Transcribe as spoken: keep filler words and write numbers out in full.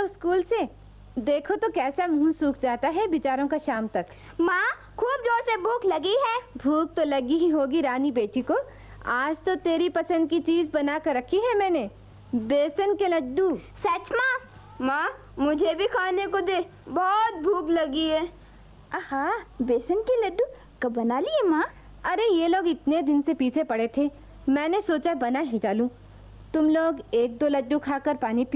हो स्कूल से? देखो तो कैसा मुंह सूख जाता है बेचारों का शाम तक। माँ, खूब जोर से भूख लगी है। भूख तो लगी ही होगी रानी बेटी को। आज तो तेरी पसंद की चीज बना कर रखी है मैंने, बेसन के लड्डू। सच माँ? माँ, मुझे भी खाने को दे, बहुत भूख लगी है। आहा, बेसन के लड्डू कब बना लिए माँ? अरे ये लोग इतने दिन से पीछे पड़े थे, मैंने सोचा बना ही डालूं। तुम लोग एक दो लड्डू खाकर पानी